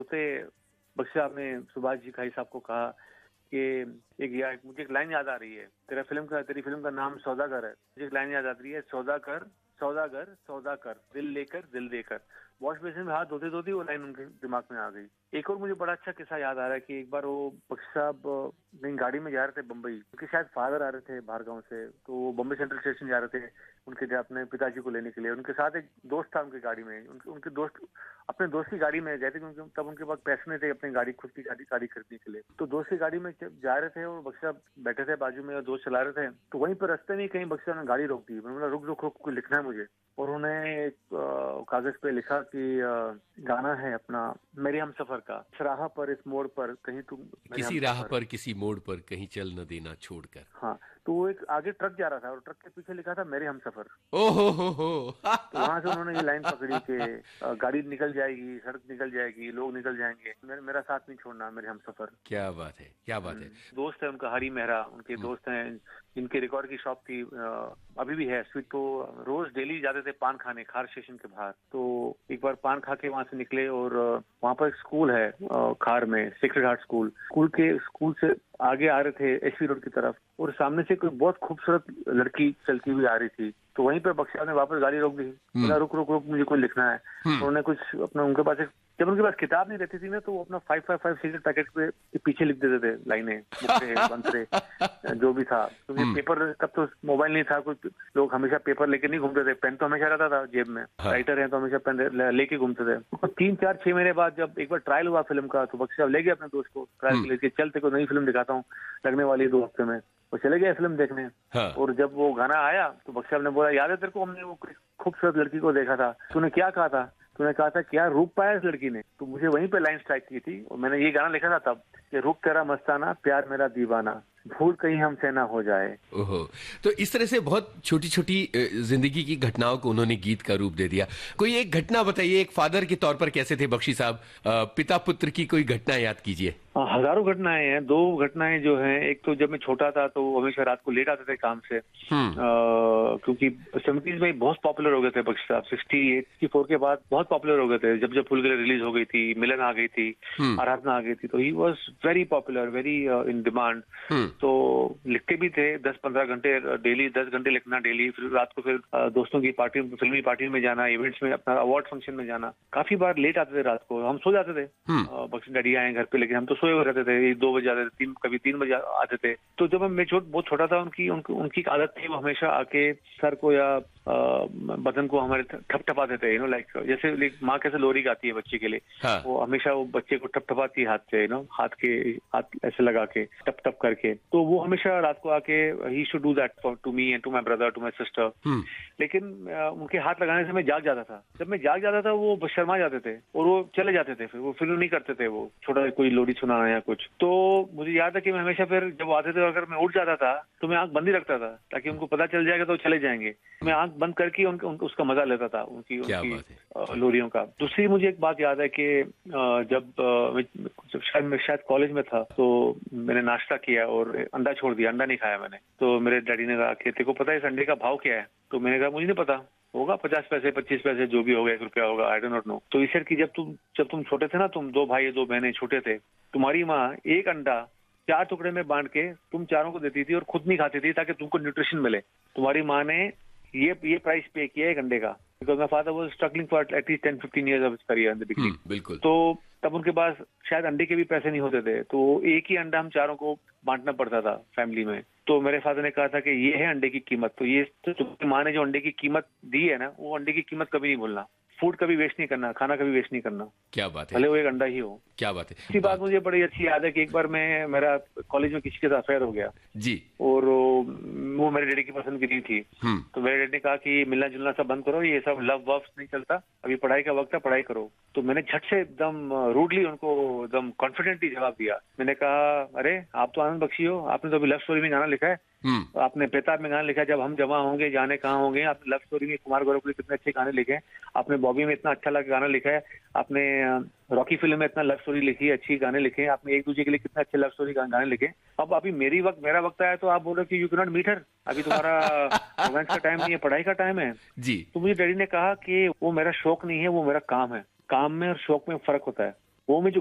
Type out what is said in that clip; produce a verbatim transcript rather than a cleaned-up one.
होते बख्शी साहब ने सुभाष जी खाई साहब को कहा कि एक या मुझे एक लाइन याद आ रही है, तेरा फिल्म का तेरी फिल्म का नाम सौदागर है। मुझे एक लाइन याद आ रही है, सौदागर सौदागर सौदाकर दिल लेकर दिल देकर। वॉश बेसिन में हाथ धोते धोते वो लाइन उनके दिमाग में आ गई। एक और मुझे बड़ा अच्छा किस्सा याद आ रहा है कि एक बार वो बख्शी साहब नई गाड़ी में जा रहे थे बम्बई, उनके शायद फादर आ रहे थे बाहर गाँव से, तो वो बम्बई सेंट्रल स्टेशन जा रहे थे उनके अपने पिताजी को लेने के लिए। उनके साथ एक दोस्त था उनकी गाड़ी में, उनके, उनके दोस्त अपने दोस्त की गाड़ी में गए थे क्योंकि तब उनके पास पैसे नहीं थे अपनी गाड़ी खुद की गाड़ी गाड़ी खरीदने के लिए। तो दोस्त की गाड़ी में जा रहे थे और बख्शी साहब बैठे थे बाजू में और दोस्त चला रहे थे। तो वहीं पर रास्ते में कहीं बख्शी साहब ने गाड़ी रोक दी। मैंने बोला रुक रुक रुक कुछ लिखना है मुझे। और उन्होंने एक कागज पे लिखा कि गाना है अपना मेरे हम सफर का, इस राह पर इस मोड़ पर कहीं तुम किसी राह पर किसी मोड़ पर कहीं चल न देना छोड़कर। हाँ, तो वो एक आगे ट्रक जा रहा था और ट्रक के पीछे लिखा था मेरे हम सफर। ओहो हो हो तो वहां से उन्होंने ये लाइन पकड़ी कि गाड़ी निकल जाएगी, सड़क निकल जाएगी, लोग निकल जाएंगे, मेरे, मेरा साथ नहीं छोड़ना मेरे हम सफर। क्या बात है, क्या बात है। दोस्त है उनका हरी मेहरा, उनके दोस्त हैं जिनके रिकॉर्ड की शॉप थी, अभी भी है स्वीट। तो रोज डेली जाते थे पान खाने खार स्टेशन के बाहर। तो एक बार पान खा के वहां से निकले और वहां पर एक स्कूल है खार में, सेक्रेड हार्ट स्कूल। स्कूल के स्कूल से आगे आ रहे थे एसपी रोड की तरफ और सामने से कोई बहुत खूबसूरत लड़की चलती हुई आ रही थी। तो वहीं पर बख्शी साहब ने वापस गाड़ी रोक दी। बोला रुक रुक रुक मुझे कुछ लिखना है। उन्होंने कुछ अपना, उनके पास एक, जब उनके पास किताब नहीं रहती थी ना तो वो अपना five five five cigarette packet पे पीछे लिख देते थे लाइनें, मुक्ते बंतरे जो भी था। क्योंकि पेपर तब तो मोबाइल नहीं था, कुछ लोग हमेशा पेपर लेके नहीं घूमते थे, पेन तो हमेशा रहता था जेब में। हाँ। राइटर है तो हमेशा पेन लेके घूमते थे। तो तीन चार छह महीने बाद जब एक बार ट्रायल हुआ फिल्म का तो बख्शी साहब ले गए अपने दोस्त को ट्रायल लेके, चल तेरे को नई फिल्म दिखाता हूँ, लगने वाली है दो हफ्ते में। वो चले गए फिल्म देखने। हाँ। और जब वो गाना आया तो बख्शी साहब ने बोला याद है तेरे को हमने वो खूबसूरत लड़की को देखा था, तूने क्या कहा था? तूने कहा था क्या रूप पाया इस लड़की ने। तो मुझे वहीं पे लाइन स्ट्राइक की थी और मैंने ये गाना लिखा था तब कि रूप तेरा मस्ताना प्यार मेरा दीवाना, भूल कहीं हमसे ना हो जाए। ओहो, तो इस तरह से बहुत छोटी छोटी जिंदगी की घटनाओं को उन्होंने गीत का रूप दे दिया। कोई एक घटना बताइए, एक फादर के तौर पर कैसे थे बख्शी साहब, पिता पुत्र की कोई घटना याद कीजिए। हजारों घटनाएं हैं। दो घटनाएं जो हैं, एक तो जब मैं छोटा था तो हमेशा रात को लेट आते थे काम से, आ, क्योंकि सेवेंटीज में बहुत पॉपुलर हो गए थे बख्शी साहब। सिक्सटी एट सिक्सटी फोर के बाद बहुत पॉपुलर हो गए थे। जब जब फूल गिले रिलीज हो गई थी, मिलन आ गई थी, आराधना आ गई थी, तो he was very popular, very in demand. तो लिखते भी थे दस पंद्रह घंटे डेली, दस घंटे लिखना डेली। फिर रात को फिर दोस्तों की पार्टी, फिल्मी पार्टी में जाना, इवेंट्स में, अपना अवार्ड फंक्शन में जाना। काफी बार लेट आते थे रात को, हम सो जाते थे, बख्शी डैडी आए घर पे, लेकिन हम तो सोए हुए रहते थे, दो बजे आते थे, तीन कभी तीन बजे आते थे। तो जब मैं छोट बहुत छोटा था, उनकी उनकी उनकी आदत थी, वो हमेशा आके सर को या बदन को हमारे ठपठपाते थे, यू नो लाइक जैसे माँ कैसे लोरी गाती है बच्चे के लिए। हाँ। वो हमेशा वो बच्चे को ठपठपाती हाथ से, यू नो हाथ के हाथ ऐसे लगा के टप टप करके। तो वो हमेशा रात को आके he should do that for to me and to my brother, to my sister. लेकिन उनके हाथ लगाने से मैं जाग जाता था। जब मैं जाग जाता था वो शर्मा जाते थे और वो चले जाते थे, फिर वो फिल्म नहीं करते थे, वो छोटा कोई लोरी सुनाना या कुछ। तो मुझे याद है कि मैं हमेशा फिर जब वो आते थे, अगर मैं उठ जाता था तो मैं आंख बंद ही रखता था ताकि उनको पता चल जाएगा तो चले जाएंगे। मैं आंख बंद करके उन, उन, उसका मजा लेता था, उनकी उनकी लोरियों का। दूसरी मुझे एक बात याद है कि जब शायद मैं शायद कॉलेज में था तो मैंने नाश्ता किया और अंडा छोड़ दिया, अंडा नहीं खाया मैंने। तो मेरे डैडी ने कहा कि तेरे को पता है इस अंडे का भाव क्या है? तो मैंने कहा मुझे नहीं पता, होगा पचास पैसे पच्चीस पैसे जो भी होगा, एक रुपया होगा, आई डो नॉट नो। तो इसे कि जब तुम जब तुम छोटे थे ना, तुम दो भाई दो बहनें छोटे थे, तुम्हारी माँ एक अंडा चार टुकड़े में बांट के तुम चारों को देती थी और खुद नहीं खाती थी ताकि तुमको न्यूट्रिशन मिले। तुम्हारी माँ ने ये ये प्राइस पे किया एक अंडे का, because my father was struggling for at least ten fifteen years of his career in the beginning. बिल्कुल। तो तब उनके पास शायद अंडे के भी पैसे नहीं होते थे, तो एक ही अंडा हम चारों को बांटना पड़ता था फैमिली में। तो मेरे फादर ने कहा था कि ये है अंडे की कीमत। तो ये तो तुम्हारी माँ ने जो अंडे की कीमत दी है ना, वो अंडे की कीमत कभी नहीं भूलना। फूड कभी वेस्ट नहीं करना, खाना कभी वेस्ट नहीं करना। क्या बात है, भले वो एक अंडा ही हो। क्या बात है। इसी बात मुझे बड़ी अच्छी याद है कि एक बार मैं मेरा कॉलेज में किसी के साथ अफेयर हो गया जी, और वो मेरे डैडी की पसंद की नहीं थी। तो मेरे डैडी ने कहा कि मिलना जुलना सब बंद करो, ये सब लव वव नहीं चलता, अभी पढ़ाई का वक्त है, पढ़ाई करो। तो मैंने झट से एकदम रूडली उनको एकदम कॉन्फिडेंटली जवाब दिया। मैंने कहा अरे आप तो आनंद बख्शी हो, आपने तो अभी लव स्टोरी में गाना लिखा है, आपने बेताब में गाना लिखा है, जब हम जमा होंगे जाने कहाँ होंगे। आपने लव स्टोरी में कुमार गौरव के कितने अच्छे गाने लिखे हैं, आपने बॉबी में इतना अच्छा लगा गाना लिखा है, आपने रॉकी फिल्म में इतना लव स्टोरी लिखी है, अच्छी गाने लिखे हैं, आपने एक दूसरे के लिए कितने अच्छे लव स्टोरी गाने लिखे। अब अभी मेरी वक्त मेरा वक्त आया तो आप बोल रहे हो कि you can not meet her, अभी तुम्हारा रोमांस का टाइम नहीं है, पढ़ाई का टाइम है जी। तो मुझे डैडी ने कहा कि वो मेरा शौक नहीं है, वो मेरा काम है। काम में और शौक में फर्क होता है। वो में जो